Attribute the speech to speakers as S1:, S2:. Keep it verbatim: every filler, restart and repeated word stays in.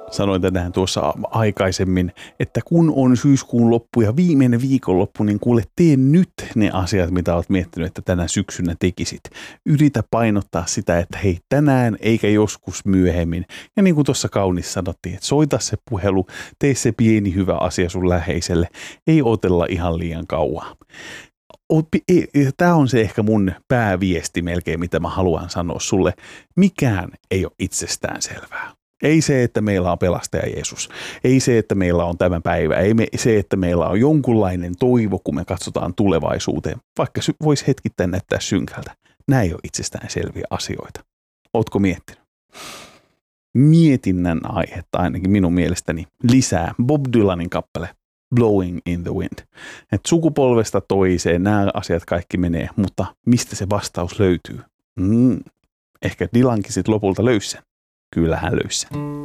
S1: Sanoin tänään tuossa aikaisemmin, että kun on syyskuun loppu ja viimeinen viikonloppu, niin kuule, tee nyt ne asiat, mitä olet miettinyt, että tänä syksynä tekisit. Yritä painottaa sitä, että hei, tänään eikä joskus myöhemmin. Ja niin kuin tuossa kaunissa sanottiin, että soita se puhelu, tee se pieni hyvä asia sun läheiselle. Ei otella ihan liian kauan. Tämä on se ehkä mun pääviesti melkein, mitä mä haluan sanoa sulle. Mikään ei ole itsestään selvää. Ei se, että meillä on pelastaja Jeesus. Ei se, että meillä on tämä päivä. Ei me, se, että meillä on jonkunlainen toivo, kun me katsotaan tulevaisuuteen. Vaikka voisi hetkittäin näyttää synkältä. Nämä ei ole itsestään selviä asioita. Ootko miettinyt? Mietinnän aihetta ainakin minun mielestäni lisää Bob Dylanin kappale Blowing in the Wind. Et sukupolvesta toiseen nämä asiat kaikki menee, mutta mistä se vastaus löytyy? Mm, ehkä Dylankin sitten lopulta löysi sen. Kyllä hän löysi sen.